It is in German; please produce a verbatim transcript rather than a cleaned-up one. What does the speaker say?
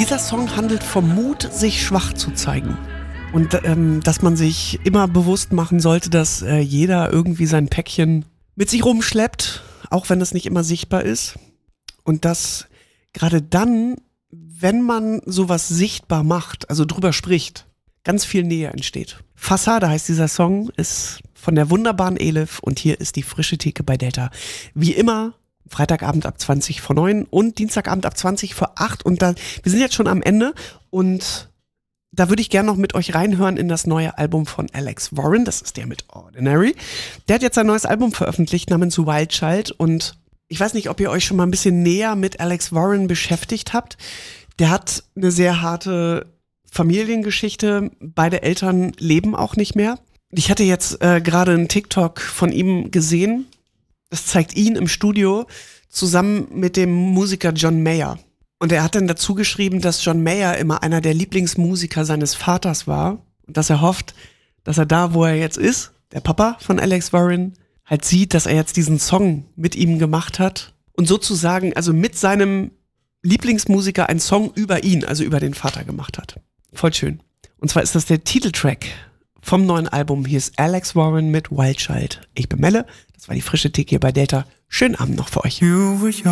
Dieser Song handelt vom Mut, sich schwach zu zeigen. Und ähm, dass man sich immer bewusst machen sollte, dass äh, jeder irgendwie sein Päckchen mit sich rumschleppt, auch wenn es nicht immer sichtbar ist. Und dass gerade dann, wenn man sowas sichtbar macht, also drüber spricht, ganz viel Nähe entsteht. Fassade heißt dieser Song, ist von der wunderbaren Elif und hier ist die frische Theke bei Delta. Wie immer, Freitagabend ab zwanzig vor neun und Dienstagabend ab zwanzig vor acht. Und da, wir sind jetzt schon am Ende und da würde ich gerne noch mit euch reinhören in das neue Album von Alex Warren. Das ist der mit Ordinary. Der hat jetzt ein neues Album veröffentlicht namens Wild Child. Und ich weiß nicht, ob ihr euch schon mal ein bisschen näher mit Alex Warren beschäftigt habt. Der hat eine sehr harte Familiengeschichte. Beide Eltern leben auch nicht mehr. Ich hatte jetzt äh, gerade einen TikTok von ihm gesehen. Das zeigt ihn im Studio zusammen mit dem Musiker John Mayer. Und er hat dann dazu geschrieben, dass John Mayer immer einer der Lieblingsmusiker seines Vaters war und dass er hofft, dass er da, wo er jetzt ist, der Papa von Alex Warren, halt sieht, dass er jetzt diesen Song mit ihm gemacht hat und sozusagen also mit seinem Lieblingsmusiker einen Song über ihn, also über den Vater gemacht hat. Voll schön. Und zwar ist das der Titeltrack vom neuen Album. Hier ist Alex Warren mit Wild Child. Ich bin Melle, das war die frische Theke hier bei Delta. Schönen Abend noch für euch.